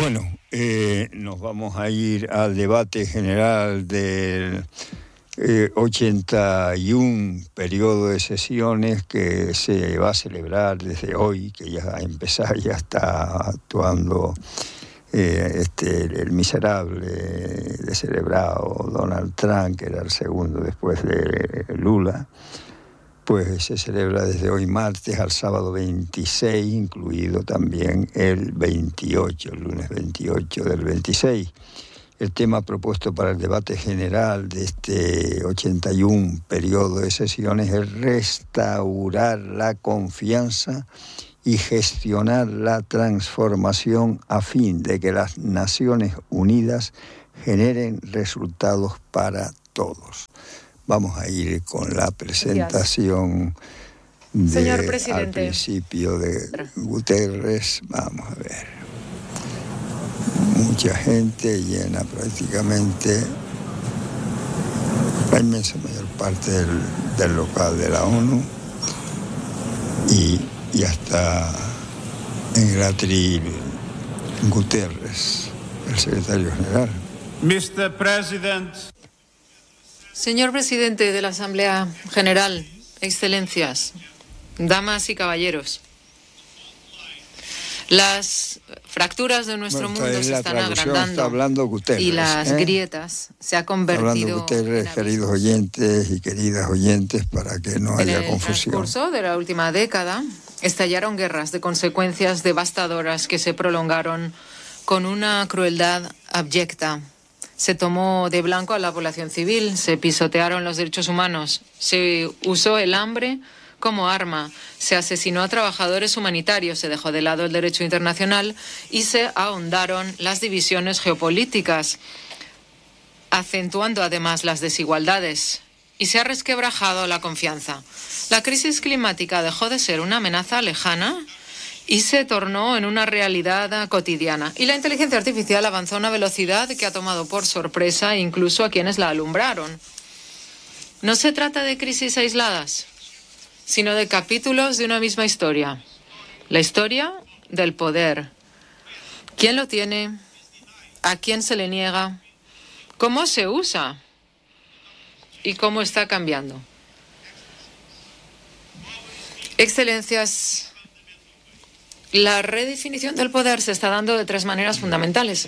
Bueno, nos vamos a ir al debate general del 81 periodo de sesiones que se va a celebrar desde hoy, que ya ha empezado, ya está actuando el miserable, descerebrado Donald Trump, que era el segundo después de Lula. Pues se celebra desde hoy martes al sábado 26, incluido también el 28, el lunes 28 del 26. El tema propuesto para el debate general de este 81 periodo de sesiones es restaurar la confianza y gestionar la transformación a fin de que las Naciones Unidas generen resultados para todos. Vamos a ir con la presentación Señor presidente, al principio de Guterres. Vamos a ver. Mucha gente llena prácticamente la inmensa mayor parte del local de la ONU y ya está en el atril Guterres, el secretario general. Mr. President. Señor presidente de la Asamblea General, excelencias, damas y caballeros, las fracturas de nuestro mundo se están agrandando Guterres, y las grietas se ha convertido hablando Guterres, queridos oyentes y queridas oyentes, para que no haya confusión. En el transcurso de la última década estallaron guerras de consecuencias devastadoras que se prolongaron con una crueldad abyecta. Se tomó de blanco a la población civil, se pisotearon los derechos humanos, se usó el hambre como arma, se asesinó a trabajadores humanitarios, se dejó de lado el derecho internacional y se ahondaron las divisiones geopolíticas, acentuando además las desigualdades, y se ha resquebrajado la confianza. La crisis climática dejó de ser una amenaza lejana y se tornó en una realidad cotidiana. Y la inteligencia artificial avanzó a una velocidad que ha tomado por sorpresa incluso a quienes la alumbraron. No se trata de crisis aisladas, sino de capítulos de una misma historia. La historia del poder. ¿Quién lo tiene? ¿A quién se le niega? ¿Cómo se usa? ¿Y cómo está cambiando? Excelencias, la redefinición del poder se está dando de tres maneras fundamentales.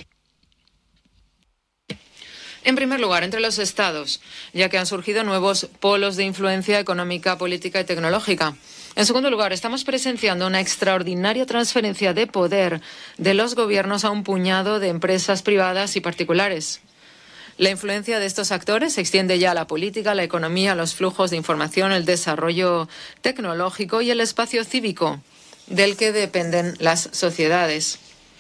En primer lugar, entre los estados, ya que han surgido nuevos polos de influencia económica, política y tecnológica. En segundo lugar, estamos presenciando una extraordinaria transferencia de poder de los gobiernos a un puñado de empresas privadas y particulares. La influencia de estos actores se extiende ya a la política, la economía, los flujos de información, el desarrollo tecnológico y el espacio cívico, del que dependen las sociedades.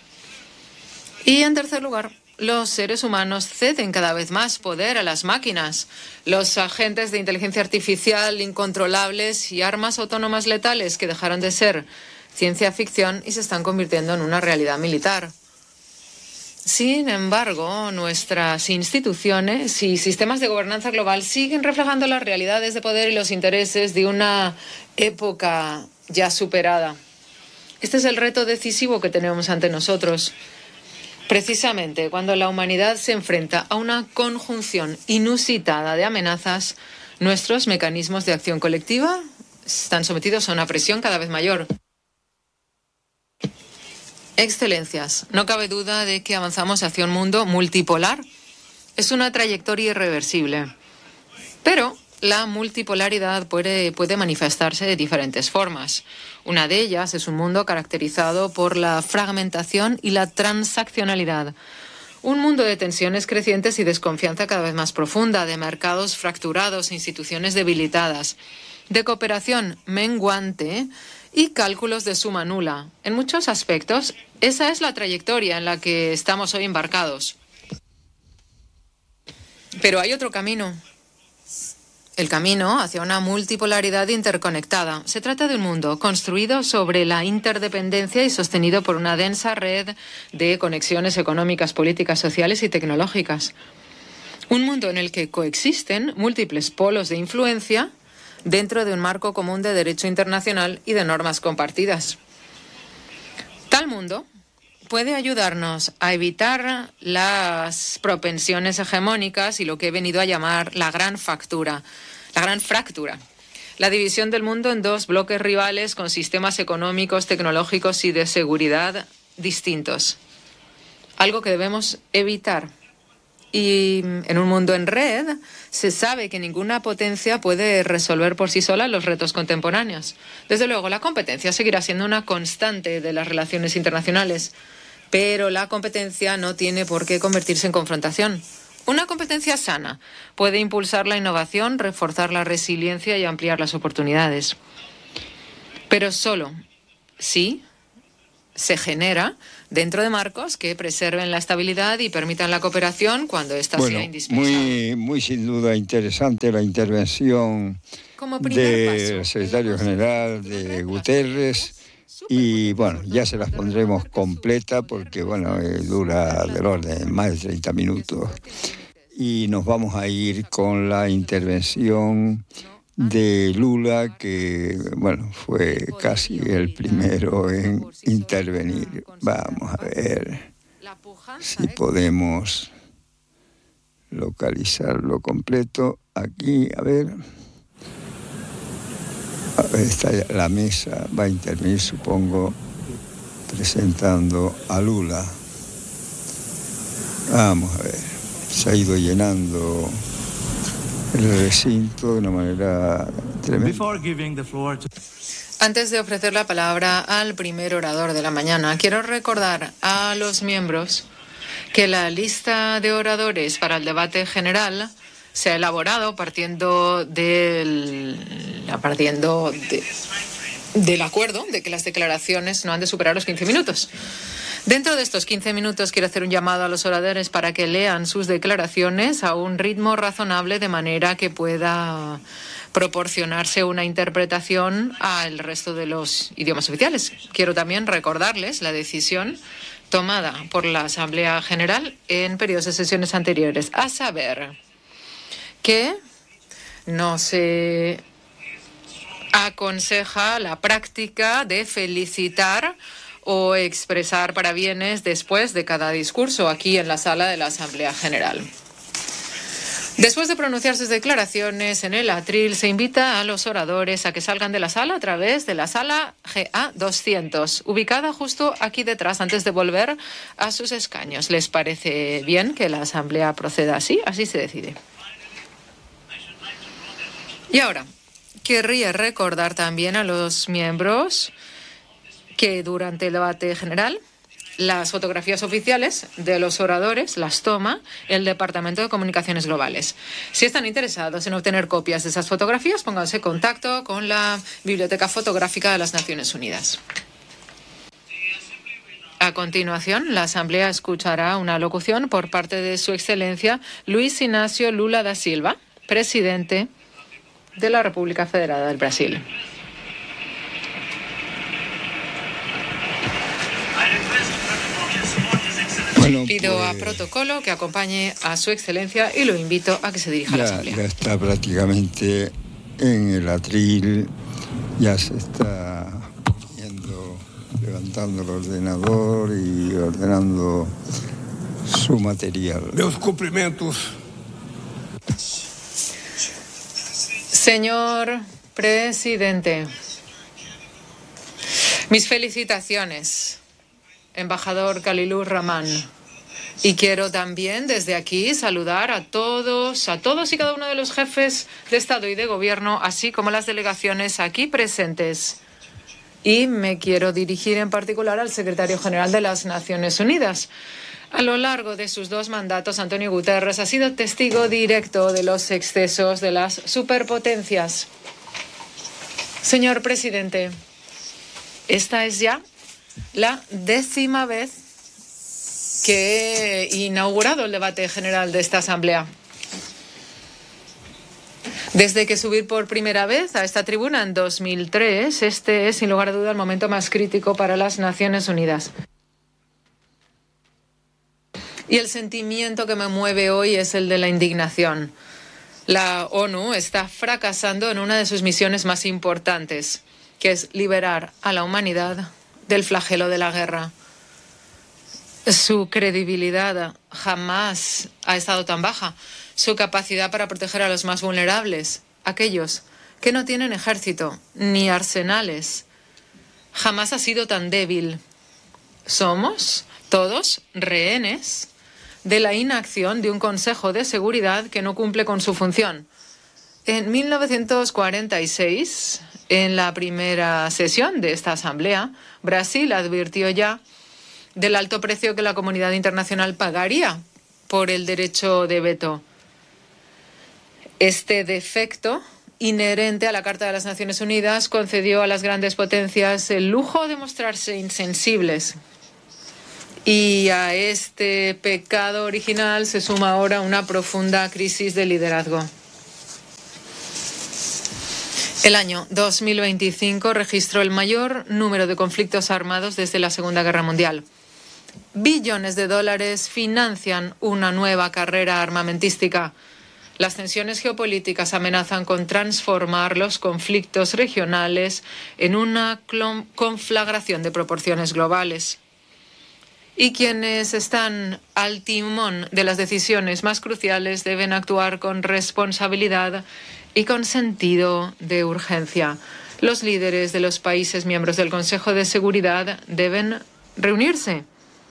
Y en tercer lugar, los seres humanos ceden cada vez más poder a las máquinas. Los agentes de inteligencia artificial incontrolables y armas autónomas letales que dejaron de ser ciencia ficción y se están convirtiendo en una realidad militar. Sin embargo, nuestras instituciones y sistemas de gobernanza global siguen reflejando las realidades de poder y los intereses de una época ya superada. Este es el reto decisivo que tenemos ante nosotros. Precisamente cuando la humanidad se enfrenta a una conjunción inusitada de amenazas, nuestros mecanismos de acción colectiva están sometidos a una presión cada vez mayor. Excelencias, no cabe duda de que avanzamos hacia un mundo multipolar. Es una trayectoria irreversible. Pero la multipolaridad puede manifestarse de diferentes formas. Una de ellas es un mundo caracterizado por la fragmentación y la transaccionalidad. Un mundo de tensiones crecientes y desconfianza cada vez más profunda, de mercados fracturados, instituciones debilitadas, de cooperación menguante y cálculos de suma nula. En muchos aspectos, esa es la trayectoria en la que estamos hoy embarcados. Pero hay otro camino. El camino hacia una multipolaridad interconectada. Se trata de un mundo construido sobre la interdependencia y sostenido por una densa red de conexiones económicas, políticas, sociales y tecnológicas. Un mundo en el que coexisten múltiples polos de influencia dentro de un marco común de derecho internacional y de normas compartidas. Tal mundo puede ayudarnos a evitar las propensiones hegemónicas y lo que he venido a llamar la gran fractura. La división del mundo en dos bloques rivales con sistemas económicos, tecnológicos y de seguridad distintos. Algo que debemos evitar. Y en un mundo en red se sabe que ninguna potencia puede resolver por sí sola los retos contemporáneos. Desde luego, la competencia seguirá siendo una constante de las relaciones internacionales, pero la competencia no tiene por qué convertirse en confrontación. Una competencia sana puede impulsar la innovación, reforzar la resiliencia y ampliar las oportunidades. Pero solo si se genera dentro de marcos que preserven la estabilidad y permitan la cooperación cuando ésta sea indispensable. Muy sin duda interesante la intervención del secretario general de Guterres. Y bueno, ya se las pondremos completa porque dura del orden más de 30 minutos. Y nos vamos a ir con la intervención de Lula, que fue casi el primero en intervenir. Vamos a ver si podemos localizarlo completo. Aquí, a ver, está la mesa, va a intervenir, supongo, presentando a Lula. Vamos a ver, se ha ido llenando el recinto de una manera tremenda. Antes de ofrecer la palabra al primer orador de la mañana, quiero recordar a los miembros que la lista de oradores para el debate general se ha elaborado partiendo del acuerdo de que las declaraciones no han de superar los 15 minutos. Dentro de estos 15 minutos quiero hacer un llamado a los oradores para que lean sus declaraciones a un ritmo razonable de manera que pueda proporcionarse una interpretación al resto de los idiomas oficiales. Quiero también recordarles la decisión tomada por la Asamblea General en periodos de sesiones anteriores, a saber que no se aconseja la práctica de felicitar o expresar parabienes después de cada discurso aquí en la sala de la Asamblea General. Después de pronunciar sus declaraciones en el atril, se invita a los oradores a que salgan de la sala a través de la sala GA 200, ubicada justo aquí detrás, antes de volver a sus escaños. ¿Les parece bien que la Asamblea proceda así? Así se decide. Y ahora, querría recordar también a los miembros que durante el debate general las fotografías oficiales de los oradores las toma el Departamento de Comunicaciones Globales. Si están interesados en obtener copias de esas fotografías, pónganse en contacto con la Biblioteca Fotográfica de las Naciones Unidas. A continuación, la Asamblea escuchará una locución por parte de Su Excelencia Luis Inácio Lula da Silva, presidente de la República Federada del Brasil. Pido a protocolo que acompañe a Su Excelencia y lo invito a que se dirija a la Asamblea. Ya está prácticamente en el atril, ya se está levantando el ordenador y ordenando su material. Meus cumprimentos. Señor presidente, mis felicitaciones, embajador Khalilur Rahman. Y quiero también desde aquí saludar a todos y cada uno de los jefes de Estado y de Gobierno, así como las delegaciones aquí presentes. Y me quiero dirigir en particular al secretario general de las Naciones Unidas. A lo largo de sus 2 mandatos, Antonio Guterres ha sido testigo directo de los excesos de las superpotencias. Señor presidente, esta es ya la 10ª vez que he inaugurado el debate general de esta Asamblea. Desde que subí por primera vez a esta tribuna en 2003, este es sin lugar a duda el momento más crítico para las Naciones Unidas. Y el sentimiento que me mueve hoy es el de la indignación. La ONU está fracasando en una de sus misiones más importantes, que es liberar a la humanidad del flagelo de la guerra. Su credibilidad jamás ha estado tan baja. Su capacidad para proteger a los más vulnerables, aquellos que no tienen ejército ni arsenales, jamás ha sido tan débil. Somos todos rehenes de la inacción de un Consejo de Seguridad que no cumple con su función. En 1946, en la primera sesión de esta Asamblea, Brasil advirtió ya del alto precio que la comunidad internacional pagaría por el derecho de veto. Este defecto inherente a la Carta de las Naciones Unidas concedió a las grandes potencias el lujo de mostrarse insensibles. Y a este pecado original se suma ahora una profunda crisis de liderazgo. El año 2025 registró el mayor número de conflictos armados desde la Segunda Guerra Mundial. Billones de dólares financian una nueva carrera armamentística. Las tensiones geopolíticas amenazan con transformar los conflictos regionales en una conflagración de proporciones globales. Y quienes están al timón de las decisiones más cruciales deben actuar con responsabilidad y con sentido de urgencia. Los líderes de los países miembros del Consejo de Seguridad deben reunirse.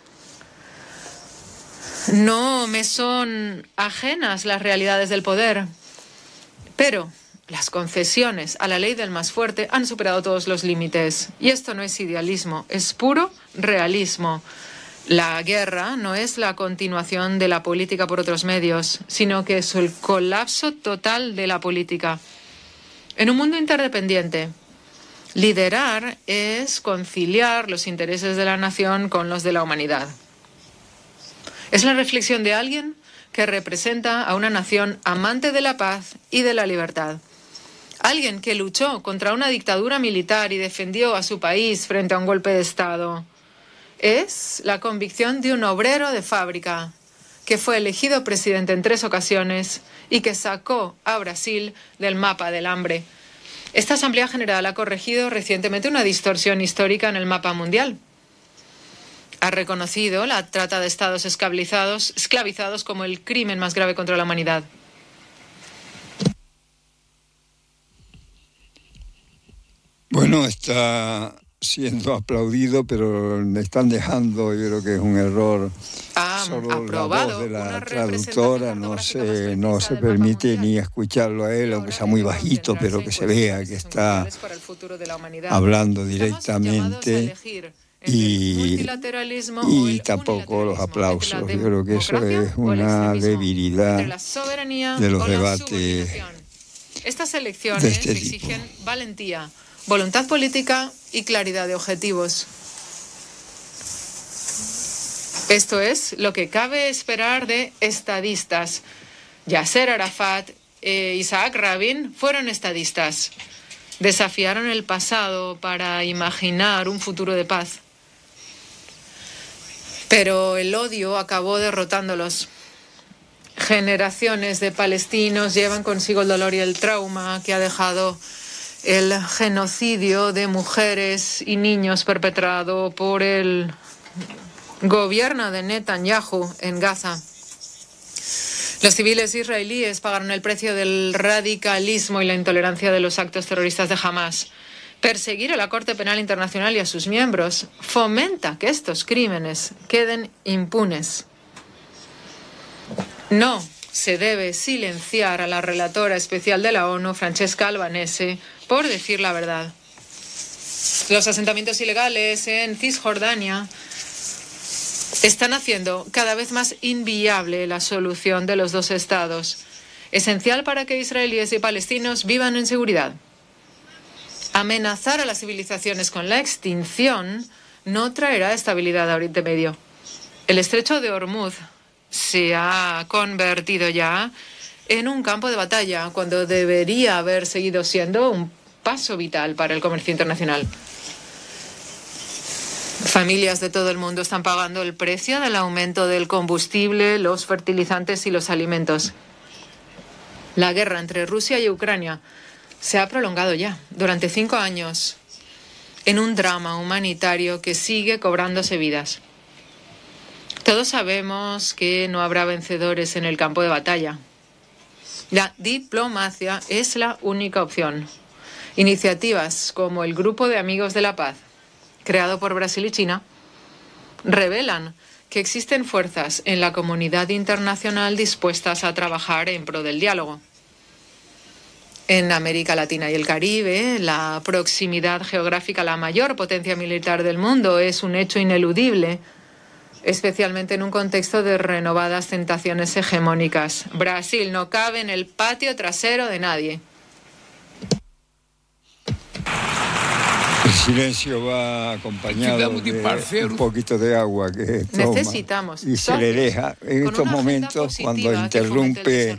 No me son ajenas las realidades del poder, pero las concesiones a la ley del más fuerte han superado todos los límites. Y esto no es idealismo, es puro realismo. La guerra no es la continuación de la política por otros medios, sino que es el colapso total de la política. En un mundo interdependiente, liderar es conciliar los intereses de la nación con los de la humanidad. Es la reflexión de alguien que representa a una nación amante de la paz y de la libertad. Alguien que luchó contra una dictadura militar y defendió a su país frente a un golpe de Estado. Es la convicción de un obrero de fábrica que fue elegido presidente en 3 ocasiones y que sacó a Brasil del mapa del hambre. Esta Asamblea General ha corregido recientemente una distorsión histórica en el mapa mundial. Ha reconocido la trata de estados esclavizados como el crimen más grave contra la humanidad. Bueno, está siendo aplaudido, pero me están dejando, yo creo que es un error. Solo la voz de la traductora no se permite ni escucharlo a él, aunque sea muy bajito, pero que se vea que está hablando directamente. Y tampoco los aplausos. Yo creo que eso es una debilidad de los debates. Estas elecciones exigen valentía, voluntad política y claridad de objetivos. Esto es lo que cabe esperar de estadistas. Yasser Arafat e Isaac Rabin fueron estadistas. Desafiaron el pasado para imaginar un futuro de paz. Pero el odio acabó derrotándolos. Generaciones de palestinos llevan consigo el dolor y el trauma que ha dejado el genocidio de mujeres y niños perpetrado por el gobierno de Netanyahu en Gaza. Los civiles israelíes pagaron el precio del radicalismo y la intolerancia de los actos terroristas de Hamás. Perseguir a la Corte Penal Internacional y a sus miembros fomenta que estos crímenes queden impunes. No se debe silenciar a la relatora especial de la ONU, Francesca Albanese, por decir la verdad. Los asentamientos ilegales en Cisjordania están haciendo cada vez más inviable la solución de los 2 estados, esencial para que israelíes y palestinos vivan en seguridad. Amenazar a las civilizaciones con la extinción no traerá estabilidad a Oriente Medio. El estrecho de Hormuz se ha convertido ya en un campo de batalla cuando debería haber seguido siendo un paso vital para el comercio internacional. Familias de todo el mundo están pagando el precio del aumento del combustible, los fertilizantes y los alimentos. La guerra entre Rusia y Ucrania se ha prolongado ya durante 5 años en un drama humanitario que sigue cobrándose vidas. Todos sabemos que no habrá vencedores en el campo de batalla. La diplomacia es la única opción. Iniciativas como el Grupo de Amigos de la Paz, creado por Brasil y China, revelan que existen fuerzas en la comunidad internacional dispuestas a trabajar en pro del diálogo. En América Latina y el Caribe, la proximidad geográfica a la mayor potencia militar del mundo es un hecho ineludible, especialmente en un contexto de renovadas tentaciones hegemónicas. Brasil no cabe en el patio trasero de nadie. El silencio va acompañado de un poquito de agua que toma y se le deja en estos momentos cuando interrumpe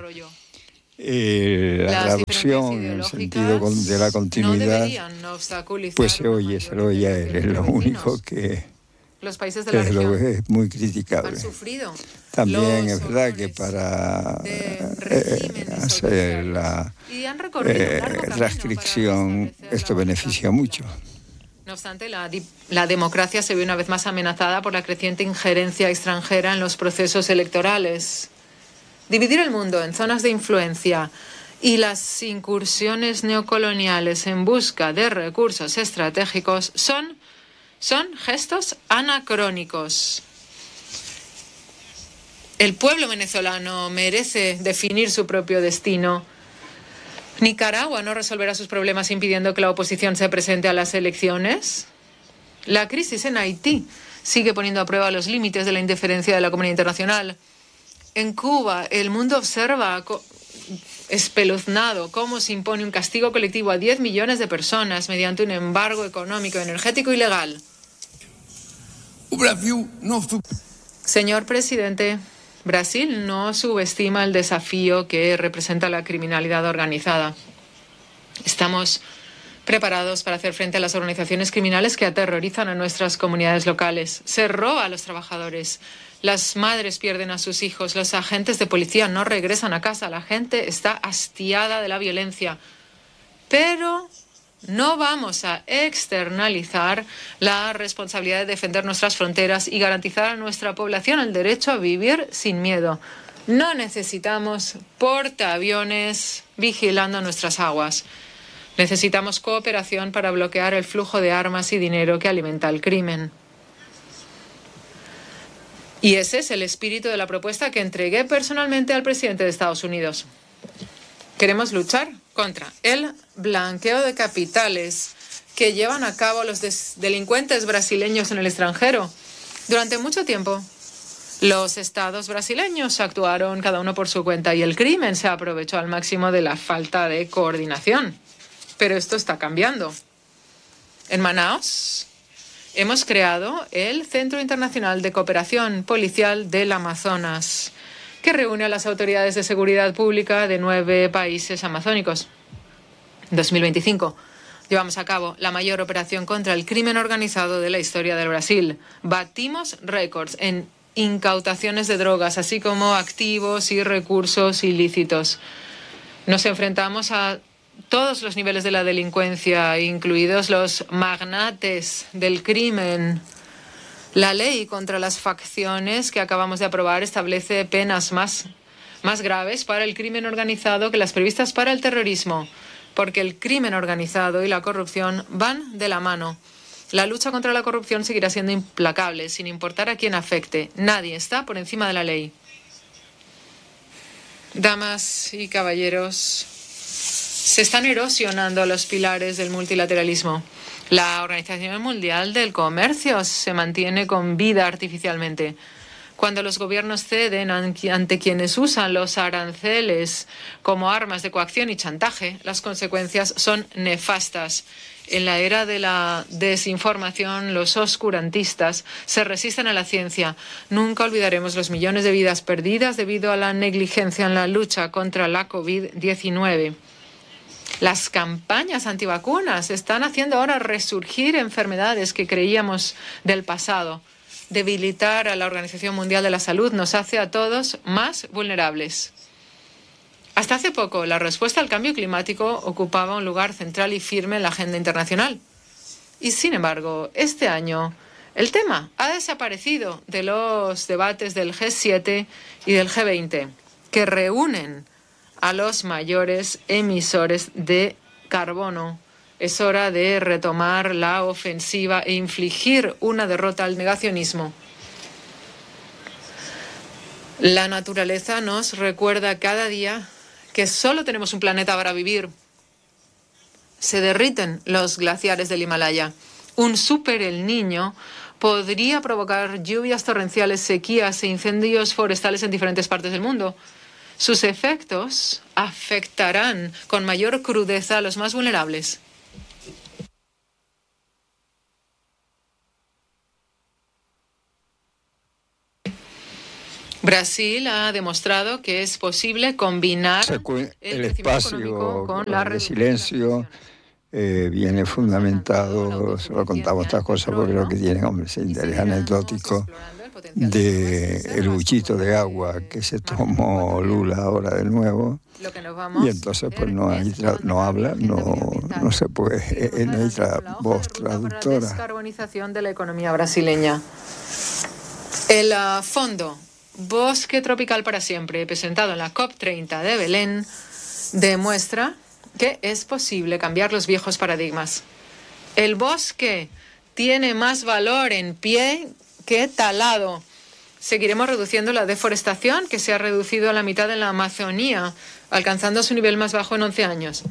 la traducción en el sentido de la continuidad, pues se oye a él, es lo único que los países de la región es muy criticable. han sufrido. También es verdad que para hacer la restricción esto beneficia mucho. No obstante, la democracia se ve una vez más amenazada por la creciente injerencia extranjera en los procesos electorales. Dividir el mundo en zonas de influencia y las incursiones neocoloniales en busca de recursos estratégicos son gestos anacrónicos. El pueblo venezolano merece definir su propio destino. ¿Nicaragua no resolverá sus problemas impidiendo que la oposición se presente a las elecciones? La crisis en Haití sigue poniendo a prueba los límites de la indiferencia de la comunidad internacional. En Cuba, el mundo observa espeluznado cómo se impone un castigo colectivo a 10 millones de personas mediante un embargo económico y energético ilegal. Señor presidente, Brasil no subestima el desafío que representa la criminalidad organizada. Estamos preparados para hacer frente a las organizaciones criminales que aterrorizan a nuestras comunidades locales. Se roba a los trabajadores, las madres pierden a sus hijos, los agentes de policía no regresan a casa, la gente está hastiada de la violencia. Pero no vamos a externalizar la responsabilidad de defender nuestras fronteras y garantizar a nuestra población el derecho a vivir sin miedo. No necesitamos portaaviones vigilando nuestras aguas. Necesitamos cooperación para bloquear el flujo de armas y dinero que alimenta el crimen. Y ese es el espíritu de la propuesta que entregué personalmente al presidente de Estados Unidos. Queremos luchar contra el blanqueo de capitales que llevan a cabo los delincuentes brasileños en el extranjero. Durante mucho tiempo, los estados brasileños actuaron cada uno por su cuenta y el crimen se aprovechó al máximo de la falta de coordinación. Pero esto está cambiando. En Manaus hemos creado el Centro Internacional de Cooperación Policial del Amazonas, que reúne a las autoridades de seguridad pública de 9 países amazónicos. En 2025 llevamos a cabo la mayor operación contra el crimen organizado de la historia del Brasil. Batimos récords en incautaciones de drogas, así como activos y recursos ilícitos. Nos enfrentamos a todos los niveles de la delincuencia, incluidos los magnates del crimen. La ley contra las facciones que acabamos de aprobar establece penas más graves para el crimen organizado que las previstas para el terrorismo, porque el crimen organizado y la corrupción van de la mano. La lucha contra la corrupción seguirá siendo implacable, sin importar a quién afecte. Nadie está por encima de la ley. Damas y caballeros, se están erosionando los pilares del multilateralismo. La Organización Mundial del Comercio se mantiene con vida artificialmente. Cuando los gobiernos ceden ante quienes usan los aranceles como armas de coacción y chantaje, las consecuencias son nefastas. En la era de la desinformación, los oscurantistas se resisten a la ciencia. Nunca olvidaremos los millones de vidas perdidas debido a la negligencia en la lucha contra la COVID-19. Las campañas antivacunas están haciendo ahora resurgir enfermedades que creíamos del pasado. Debilitar a la Organización Mundial de la Salud nos hace a todos más vulnerables. Hasta hace poco, la respuesta al cambio climático ocupaba un lugar central y firme en la agenda internacional. Y sin embargo, este año El tema ha desaparecido de los debates del G7 y del G20, que reúnen a los mayores emisores de carbono. Es hora de retomar la ofensiva e infligir una derrota al negacionismo. La naturaleza nos recuerda cada día que solo tenemos un planeta para vivir. Se derriten los glaciares del Himalaya. Un super El Niño podría provocar lluvias torrenciales, sequías e incendios forestales en diferentes partes del mundo. Sus efectos afectarán con mayor crudeza a los más vulnerables. Brasil ha demostrado que es posible combinar el espacio con la de silencio. Viene fundamentado, solo contamos estas cosas porque lo que tienen, hombre, ese interés anecdótico del buchito de agua que se tomó Lula ahora de nuevo, y entonces pues no habla, no se puede, no hay voz traductora. La descarbonización de la economía brasileña. El fondo Bosque Tropical para Siempre, presentado en la COP30 de Belén, demuestra que es posible cambiar los viejos paradigmas. El bosque tiene más valor en pie que talado. Seguiremos reduciendo la deforestación, que se ha reducido a la mitad en la Amazonía, alcanzando su nivel más bajo en 11 años.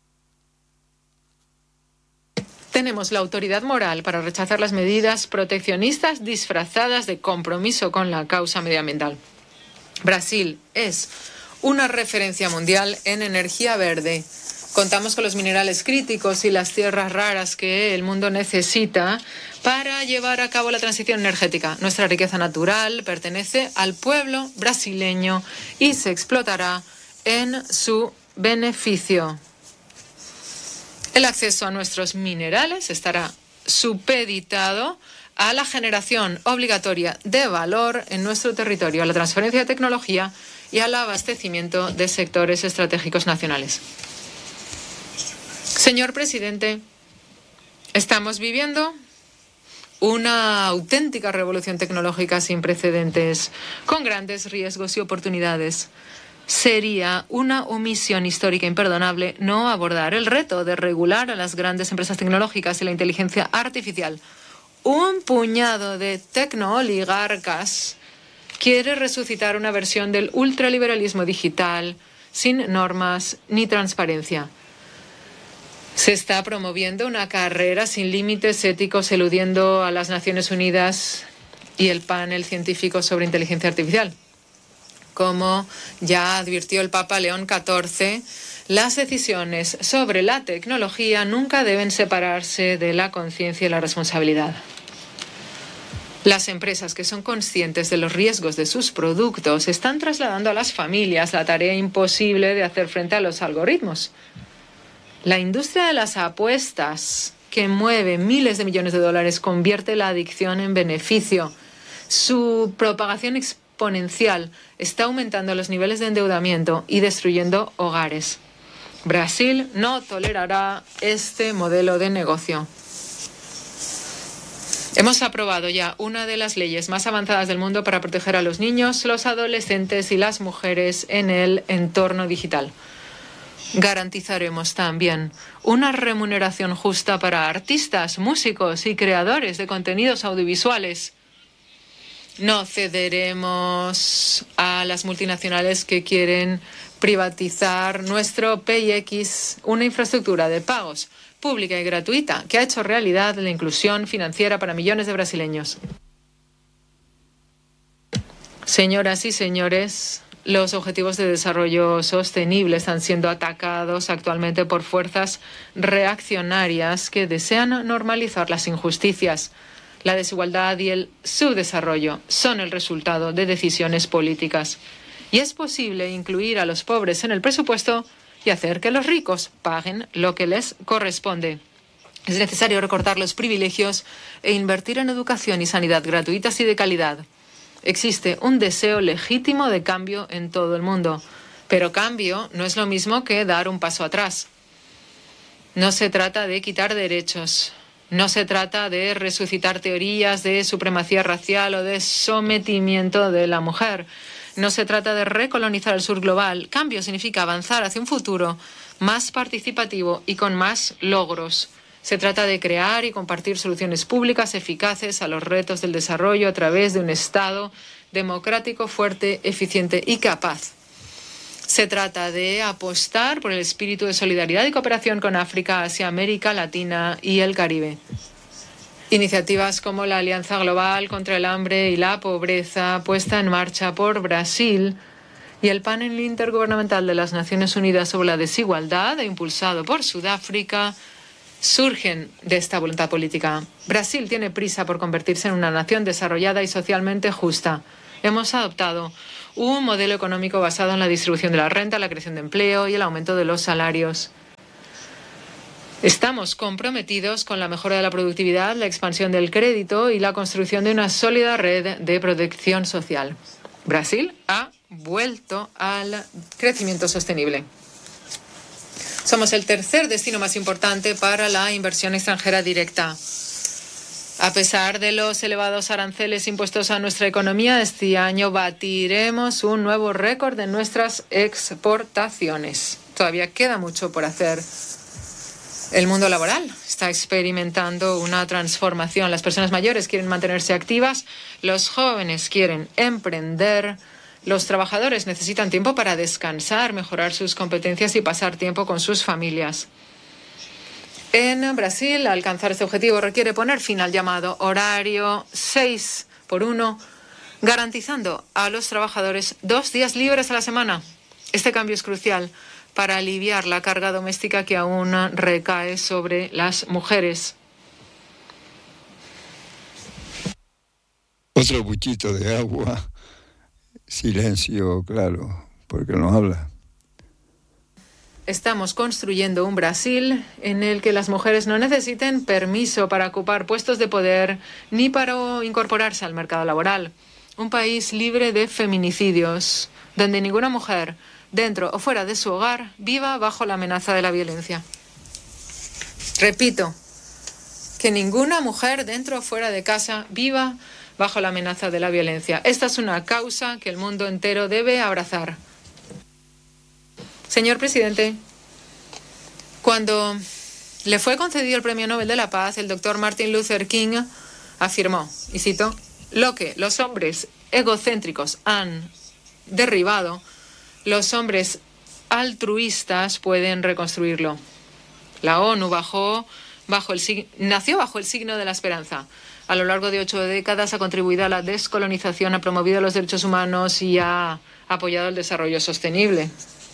Tenemos la autoridad moral para rechazar las medidas proteccionistas disfrazadas de compromiso con la causa medioambiental. Brasil es una referencia mundial en energía verde. Contamos con los minerales críticos y las tierras raras que el mundo necesita para llevar a cabo la transición energética. Nuestra riqueza natural pertenece al pueblo brasileño y se explotará en su beneficio. El acceso a nuestros minerales estará supeditado a la generación obligatoria de valor en nuestro territorio, a la transferencia de tecnología y al abastecimiento de sectores estratégicos nacionales. Señor presidente, estamos viviendo una auténtica revolución tecnológica sin precedentes, con grandes riesgos y oportunidades. Sería una omisión histórica imperdonable no abordar el reto de regular a las grandes empresas tecnológicas y la inteligencia artificial. Un puñado de tecnooligarcas quiere resucitar una versión del ultraliberalismo digital sin normas ni transparencia. Se está promoviendo una carrera sin límites éticos, eludiendo a las Naciones Unidas y el panel científico sobre inteligencia artificial. Como ya advirtió el Papa León XIV, las decisiones sobre la tecnología nunca deben separarse de la conciencia y la responsabilidad. Las empresas que son conscientes de los riesgos de sus productos están trasladando a las familias la tarea imposible de hacer frente a los algoritmos. La industria de las apuestas, que mueve miles de millones de dólares, convierte la adicción en beneficio. Su propagación exponencial está aumentando los niveles de endeudamiento y destruyendo hogares. Brasil no tolerará este modelo de negocio. Hemos aprobado ya una de las leyes más avanzadas del mundo para proteger a los niños, los adolescentes y las mujeres en el entorno digital. Garantizaremos también una remuneración justa para artistas, músicos y creadores de contenidos audiovisuales. No cederemos a las multinacionales que quieren privatizar nuestro PIX, una infraestructura de pagos pública y gratuita que ha hecho realidad la inclusión financiera para millones de brasileños. Señoras y señores, los objetivos de desarrollo sostenible están siendo atacados actualmente por fuerzas reaccionarias que desean normalizar las injusticias. La desigualdad y el subdesarrollo son el resultado de decisiones políticas. Y es posible incluir a los pobres en el presupuesto y hacer que los ricos paguen lo que les corresponde. Es necesario recortar los privilegios e invertir en educación y sanidad gratuitas y de calidad. Existe un deseo legítimo de cambio en todo el mundo, pero cambio no es lo mismo que dar un paso atrás. No se trata de quitar derechos. No se trata de resucitar teorías de supremacía racial o de sometimiento de la mujer. No se trata de recolonizar el sur global. Cambio significa avanzar hacia un futuro más participativo y con más logros. Se trata de crear y compartir soluciones públicas eficaces a los retos del desarrollo a través de un Estado democrático, fuerte, eficiente y capaz. Se trata de apostar por el espíritu de solidaridad y cooperación con África, Asia, América Latina y el Caribe. Iniciativas como la Alianza Global contra el Hambre y la Pobreza, puesta en marcha por Brasil, y el Panel Intergubernamental de las Naciones Unidas sobre la Desigualdad, impulsado por Sudáfrica, surgen de esta voluntad política. Brasil tiene prisa por convertirse en una nación desarrollada y socialmente justa. Hemos adoptado un modelo económico basado en la distribución de la renta, la creación de empleo y el aumento de los salarios. Estamos comprometidos con la mejora de la productividad, la expansión del crédito y la construcción de una sólida red de protección social. Brasil ha vuelto al crecimiento sostenible. Somos el tercer destino más importante para la inversión extranjera directa. A pesar de los elevados aranceles impuestos a nuestra economía, este año batiremos un nuevo récord en nuestras exportaciones. Todavía queda mucho por hacer. El mundo laboral está experimentando una transformación. Las personas mayores quieren mantenerse activas, los jóvenes quieren emprender, los trabajadores necesitan tiempo para descansar, mejorar sus competencias y pasar tiempo con sus familias. En Brasil, alcanzar este objetivo requiere poner fin al llamado horario 6x1, garantizando a los trabajadores 2 días libres a la semana. Este cambio es crucial para aliviar la carga doméstica que aún recae sobre las mujeres. Otro buchito de agua, silencio, claro, porque no habla. Estamos construyendo un Brasil en el que las mujeres no necesiten permiso para ocupar puestos de poder ni para incorporarse al mercado laboral. Un país libre de feminicidios, donde ninguna mujer, dentro o fuera de su hogar, viva bajo la amenaza de la violencia. Repito, que ninguna mujer, dentro o fuera de casa, viva bajo la amenaza de la violencia. Esta es una causa que el mundo entero debe abrazar. Señor presidente, cuando le fue concedido el Premio Nobel de la Paz, el doctor Martin Luther King afirmó, y cito, lo que los hombres egocéntricos han derribado, los hombres altruistas pueden reconstruirlo. La ONU nació bajo el signo de la esperanza. A lo largo de 8 décadas ha contribuido a la descolonización, ha promovido los derechos humanos y ha apoyado el desarrollo sostenible.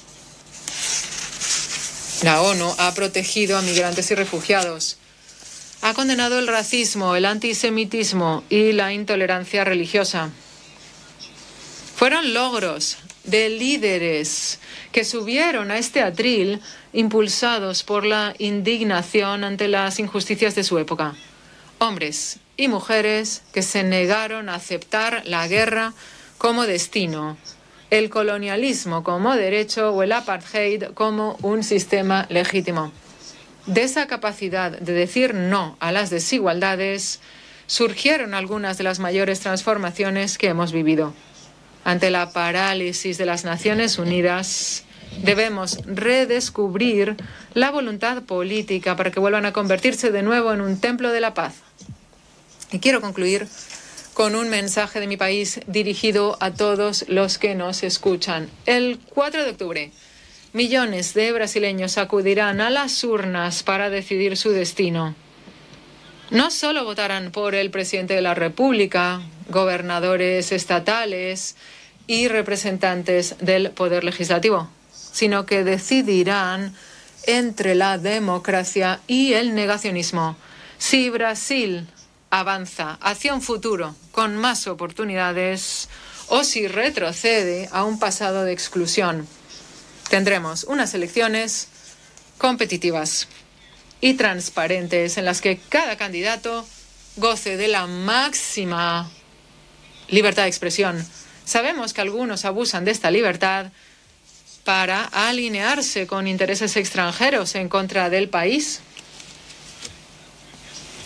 La ONU ha protegido a migrantes y refugiados. Ha condenado el racismo, el antisemitismo y la intolerancia religiosa. Fueron logros de líderes que subieron a este atril impulsados por la indignación ante las injusticias de su época. Hombres y mujeres que se negaron a aceptar la guerra como destino, el colonialismo como derecho o el apartheid como un sistema legítimo. De esa capacidad de decir no a las desigualdades surgieron algunas de las mayores transformaciones que hemos vivido. Ante la parálisis de las Naciones Unidas, debemos redescubrir la voluntad política para que vuelvan a convertirse de nuevo en un templo de la paz. Y quiero concluir con un mensaje de mi país dirigido a todos los que nos escuchan. El 4 de octubre, millones de brasileños acudirán a las urnas para decidir su destino. No solo votarán por el presidente de la República, gobernadores estatales y representantes del Poder Legislativo, sino que decidirán entre la democracia y el negacionismo. Si Brasil avanza hacia un futuro con más oportunidades o si retrocede a un pasado de exclusión. Tendremos unas elecciones competitivas y transparentes en las que cada candidato goce de la máxima libertad de expresión. Sabemos que algunos abusan de esta libertad para alinearse con intereses extranjeros en contra del país.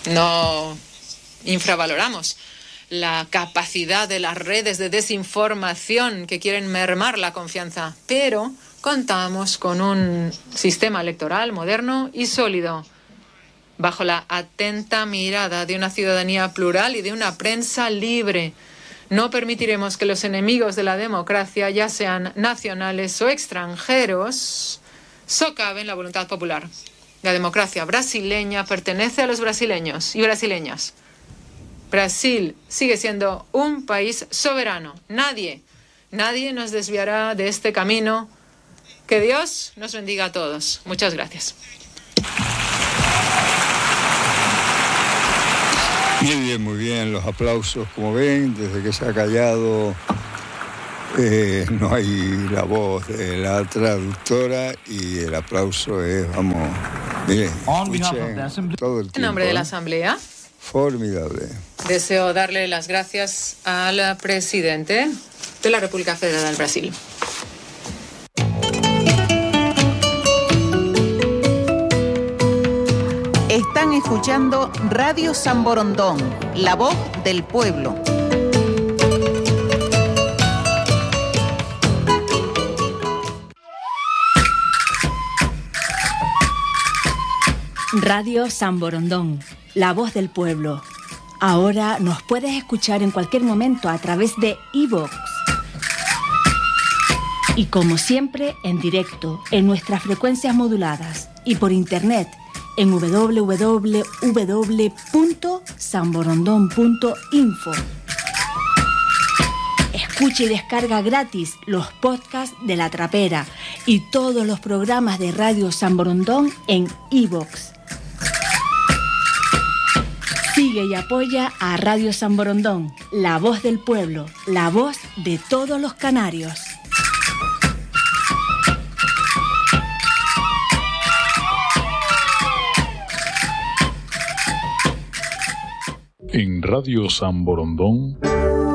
No infravaloramos la capacidad de las redes de desinformación que quieren mermar la confianza, pero contamos con un sistema electoral moderno y sólido, bajo la atenta mirada de una ciudadanía plural y de una prensa libre. No permitiremos que los enemigos de la democracia, ya sean nacionales o extranjeros, socaven la voluntad popular. La democracia brasileña pertenece a los brasileños y brasileñas. Brasil sigue siendo un país soberano. Nadie nos desviará de este camino. Que Dios nos bendiga a todos. Muchas gracias. Muy bien, los aplausos, como ven, desde que se ha callado no hay la voz de la traductora y el aplauso es, vamos, miren, escuchen todo el tiempo. En nombre de la Asamblea. Formidable. Deseo darle las gracias al presidente de la República Federal del Brasil. Están escuchando Radio San Borondón, la voz del pueblo. Radio San Borondón, la voz del pueblo. Ahora nos puedes escuchar en cualquier momento a través de iVoox. Y como siempre, en directo, en nuestras frecuencias moduladas y por internet en www.sanborondon.info. Escucha y descarga gratis los podcasts de La Trapera y todos los programas de Radio San Borondón en iVoox. Sigue y apoya a Radio San Borondón, la voz del pueblo, la voz de todos los canarios. En Radio San Borondón